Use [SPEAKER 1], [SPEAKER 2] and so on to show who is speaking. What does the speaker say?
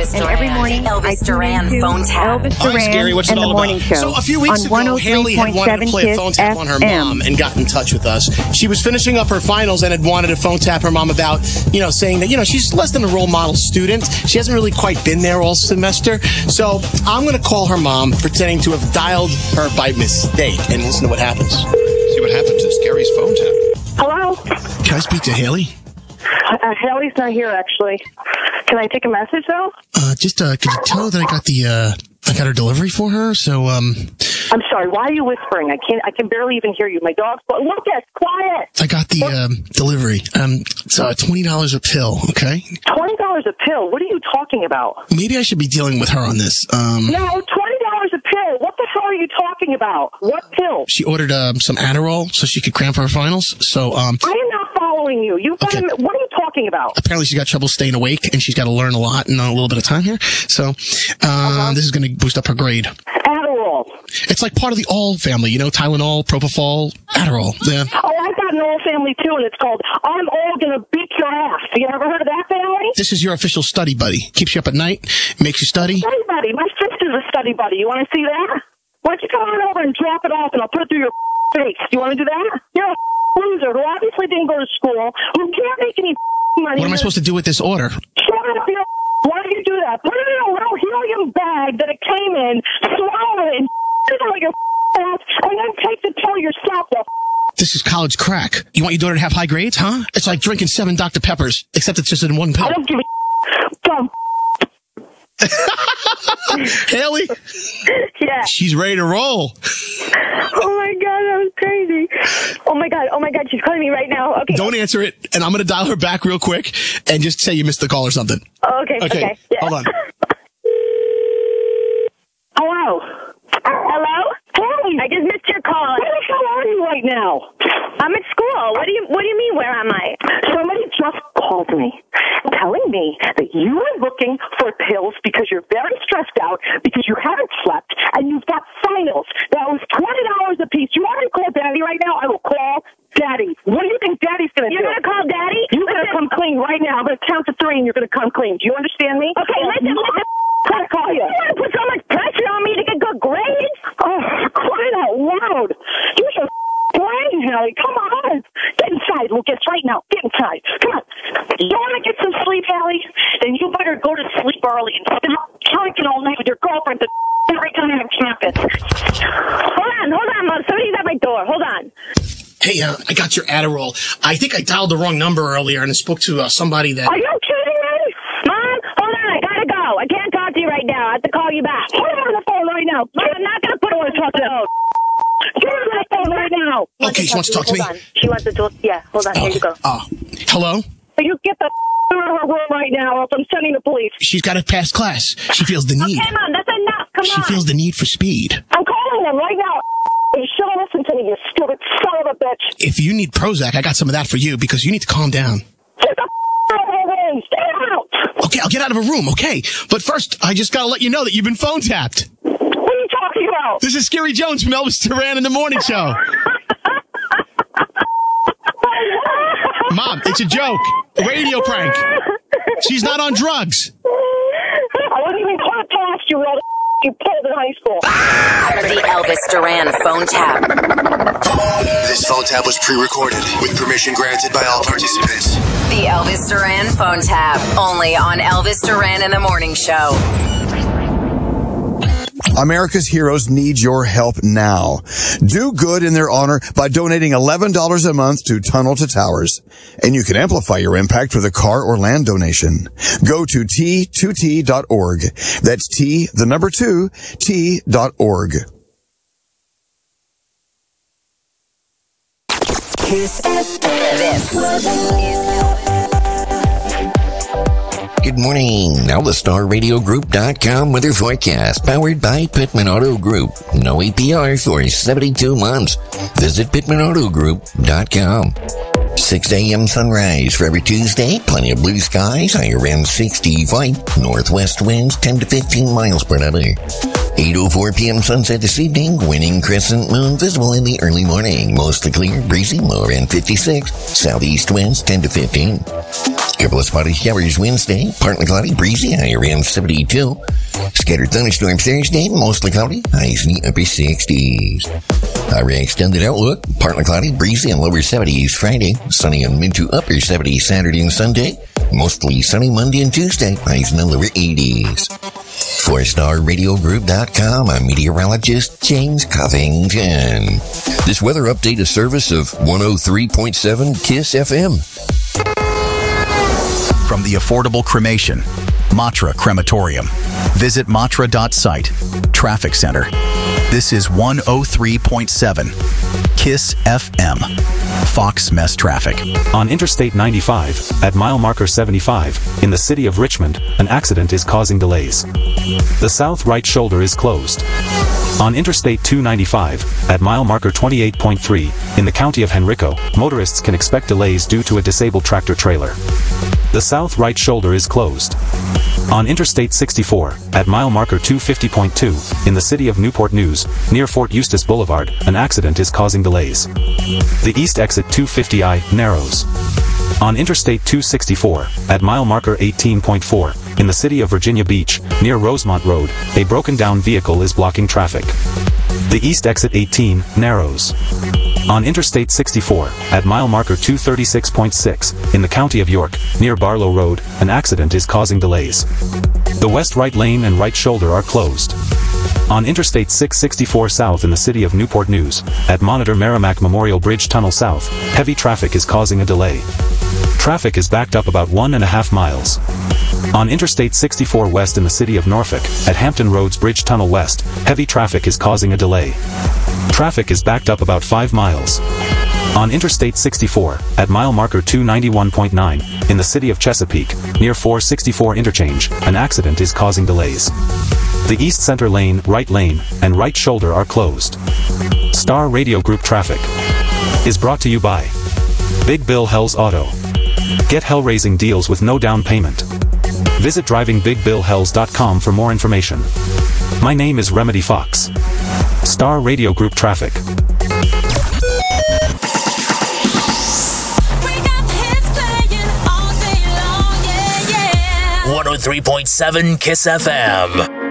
[SPEAKER 1] and every morning I tune into Elvis
[SPEAKER 2] Hi, Scary.
[SPEAKER 1] Duran
[SPEAKER 2] What's
[SPEAKER 1] and
[SPEAKER 2] it
[SPEAKER 1] the
[SPEAKER 2] all
[SPEAKER 1] Morning
[SPEAKER 2] about?
[SPEAKER 1] Show
[SPEAKER 2] So a few weeks
[SPEAKER 1] on
[SPEAKER 2] ago, Haley had wanted to play a
[SPEAKER 1] 103.7
[SPEAKER 2] phone tap on her
[SPEAKER 1] FM.
[SPEAKER 2] mom and got in touch with us. She was finishing up her finals and had wanted to phone tap her mom about, saying that, she's less than a role model student. She hasn't really quite been there all semester. So I'm going to call her mom, pretending to have dialed her by mistake, and listen to what happens.
[SPEAKER 3] See what happens at Scary's phone tap.
[SPEAKER 4] Hello?
[SPEAKER 2] Can I speak to Haley?
[SPEAKER 4] Haley's not here, actually. Can I take a message, though?
[SPEAKER 2] Could you tell her that I got her delivery for her? So,
[SPEAKER 4] I'm sorry. Why are you whispering? I can barely even hear you. My dog's... Lucas, quiet!
[SPEAKER 2] I got the delivery. It's $20 a pill, okay?
[SPEAKER 4] $20 a pill? What are you talking about?
[SPEAKER 2] Maybe I should be dealing with her on this.
[SPEAKER 4] No, $20 a pill? What the hell are you talking about? What pill?
[SPEAKER 2] She ordered some Adderall so she could cram for her finals. So,
[SPEAKER 4] I am not following you.
[SPEAKER 2] Okay.
[SPEAKER 4] What are you talking about?
[SPEAKER 2] Apparently she's got trouble staying awake, and she's got to learn a lot in a little bit of time here. So, this is going to boost up her grade.
[SPEAKER 4] Adderall.
[SPEAKER 2] It's like part of the All family, Tylenol, Propofol, Adderall. Yeah.
[SPEAKER 4] Oh, I've got an All family, too, and it's called I'm All Gonna Beat Your Ass. You ever heard of that family?
[SPEAKER 2] This is your official study buddy. Keeps you up at night, makes you study.
[SPEAKER 4] Study buddy. My sister's a study buddy. You want to see that? Why don't you come on over and drop it off, and I'll put it through your face. You want to do that? You're a loser who obviously didn't go to school, who can't make any money.
[SPEAKER 2] What am I supposed to do with this order?
[SPEAKER 4] Shut up, you. Why do you do that? Put it in a little helium bag that it came in, swallow it, and it out your ass, and then take the pill yourself.
[SPEAKER 2] This is college crack. You want your daughter to have high grades, huh? It's like drinking 7 Dr. Peppers, except it's just in one pill.
[SPEAKER 4] I don't give a dumb.
[SPEAKER 2] Haley?
[SPEAKER 4] Yeah.
[SPEAKER 2] She's ready to roll.
[SPEAKER 4] Oh my God, that was crazy. Oh my God, she's calling me right now. Okay.
[SPEAKER 2] Don't answer it, and I'm going to dial her back real quick and just say you missed the call or something.
[SPEAKER 4] Oh, okay. Yeah.
[SPEAKER 2] Hold on.
[SPEAKER 4] Hello? Hello? Hey!
[SPEAKER 5] I just missed your call.
[SPEAKER 4] Where the hell are you right now?
[SPEAKER 5] I'm at school. What do you mean, where am I?
[SPEAKER 4] Somebody just called me telling me that you are looking for pills because you're very stressed out because you haven't slept and you've got finals. That was $20 a piece. You want me to call Daddy right now? I will call Daddy. What do you think Daddy's going to do?
[SPEAKER 5] You're going to call Daddy?
[SPEAKER 4] You're going to come clean right now. I'm going to count to 3 and you're going to come clean. Do you understand me?
[SPEAKER 5] Okay, listen.
[SPEAKER 4] Try to call you.
[SPEAKER 5] You want to put so much pressure on me to get good grades?
[SPEAKER 4] Oh, crying out loud. Use your brain, Haley. Come on. Get inside, Lucas, right now. Get inside. Come on. You want to get some sleep, Haley? Then you better go to sleep early and stop drinking all night with your girlfriend every time on campus.
[SPEAKER 5] Hold on, Mom. Somebody's at my door. Hold on.
[SPEAKER 2] Hey, I got your Adderall. I think I dialed the wrong number earlier and I spoke to somebody that...
[SPEAKER 4] Are you kidding me?
[SPEAKER 5] Mom, hold on. I gotta go. I can't talk to you right now. I have to call you back.
[SPEAKER 4] Put her on the phone right now.
[SPEAKER 5] Mom, I'm not gonna put her on the phone.
[SPEAKER 4] Get her on the phone right now.
[SPEAKER 2] Okay, she wants to talk to me.
[SPEAKER 5] Hold on. She wants to talk. Yeah, hold on. Here you go.
[SPEAKER 2] Hello?
[SPEAKER 4] You get the out of her room right now or else I'm sending the police.
[SPEAKER 2] She's got to pass class. She feels the need.
[SPEAKER 5] Okay, Mom, that's enough. Come
[SPEAKER 2] She
[SPEAKER 5] on.
[SPEAKER 2] feels the need for speed.
[SPEAKER 4] I'm calling them right now. You shouldn't listen to me, you stupid son of a bitch.
[SPEAKER 2] If you need Prozac, I got some of that for you because you need to calm down.
[SPEAKER 4] Get the out of her room. Stay out.
[SPEAKER 2] Okay, I'll get out of a room, okay? But first, I just got to let you know that you've been phone tapped.
[SPEAKER 4] What are you talking about?
[SPEAKER 2] This is Scary Jones from Elvis Duran in the Morning Show. Mom, it's a joke. A radio prank. She's not on drugs.
[SPEAKER 4] I wouldn't even call past you, all you pulled in high school.
[SPEAKER 6] The Elvis Duran phone tap.
[SPEAKER 3] This phone tap was pre-recorded with permission granted by all participants.
[SPEAKER 6] The Elvis Duran phone tap. Only on Elvis Duran in the Morning Show.
[SPEAKER 7] America's heroes need your help now. Do good in their honor by donating $11 a month to Tunnel to Towers. And you can amplify your impact with a car or land donation. Go to T2T.org. That's T, the number 2, T.org.
[SPEAKER 6] This is
[SPEAKER 8] Good morning. Now the StarRadioGroup.com weather forecast powered by Pittman Auto Group. No APR for 72 months. Visit PittmanAutoGroup.com. 6 a.m. sunrise for every Tuesday. Plenty of blue skies. Higher end 65. Northwest winds 10 to 15 miles per hour. 8:04 p.m. sunset this evening. Winning crescent moon visible in the early morning. Mostly clear, breezy, lower end 56. Southeast winds 10 to 15. Couple of spotty showers Wednesday. Partly cloudy, breezy, higher end 72. Scattered thunderstorms Thursday. Mostly cloudy, highs in the upper 60s. Our extended outlook. Partly cloudy, breezy, and lower 70s Friday. Sunny and mid to upper 70s Saturday and Sunday. Mostly sunny Monday and Tuesday. Highs in the lower 80s. For StarRadioGroup.com, I'm meteorologist James Covington. This weather update is service of 103.7 KISS FM.
[SPEAKER 9] From the affordable cremation, Matra Crematorium. Visit matra.site. Traffic Center. This is 103.7 KISS FM. Fox Mess Traffic.
[SPEAKER 10] On Interstate 95, at mile marker 75, in the city of Richmond, an accident is causing delays. The south right shoulder is closed. On Interstate 295, at mile marker 28.3, in the county of Henrico, motorists can expect delays due to a disabled tractor trailer. The south right shoulder is closed. On Interstate 64, at mile marker 250.2, in the city of Newport News, near Fort Eustis Boulevard, an accident is causing delays. The east exit 250I narrows. On Interstate 264, at mile marker 18.4, in the city of Virginia Beach, near Rosemont Road, a broken-down vehicle is blocking traffic. The east exit 18 narrows. On Interstate 64, at mile marker 236.6, in the county of York, near Barlow Road, an accident is causing delays. The west right lane and right shoulder are closed. On Interstate 664 South in the city of Newport News, at Monitor Merrimack Memorial Bridge Tunnel South, heavy traffic is causing a delay. Traffic is backed up about 1.5 miles. On Interstate 64 West in the city of Norfolk, at Hampton Roads Bridge Tunnel West, heavy traffic is causing a delay. Traffic is backed up about 5 miles. On Interstate 64, at mile marker 291.9, in the city of Chesapeake, near 464 Interchange, an accident is causing delays. The east center lane, and right shoulder are closed. Star Radio Group Traffic is brought to you by Big Bill Hells Auto. Get hell-raising deals with no down payment. Visit drivingbigbillhells.com for more information. My name is Remedy Fox. Star Radio Group Traffic.
[SPEAKER 11] 103.7 KISS FM.